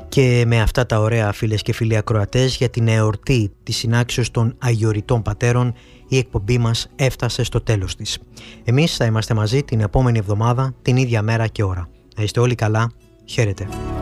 Και με αυτά τα ωραία, φίλες και φίλοι ακροατές, για την εορτή της συνάξεως των Αγιοριτών Πατέρων, η εκπομπή μας έφτασε στο τέλος της. Εμείς θα είμαστε μαζί την επόμενη εβδομάδα, την ίδια μέρα και ώρα. Να είστε όλοι καλά. Χαίρετε.